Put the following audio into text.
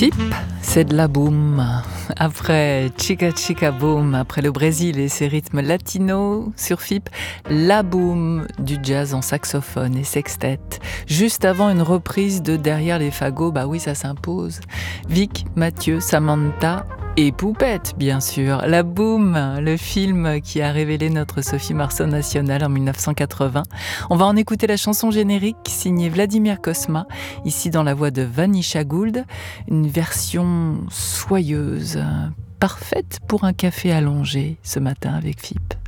FIP, c'est de la boum. Après Chica Chica Boom, après le Brésil et ses rythmes latinos, sur FIP, la boum du jazz en saxophone et sextet. Juste avant une reprise de Derrière les fagots, bah oui, ça s'impose. Vic, Mathieu, Samantha et Poupette, bien sûr. La Boum, le film qui a révélé notre Sophie Marceau nationale en 1980. On va en écouter la chanson générique signée Vladimir Cosma, ici dans la voix de Vanisha Gould. Une version soyeuse, parfaite pour un café allongé ce matin avec FIP.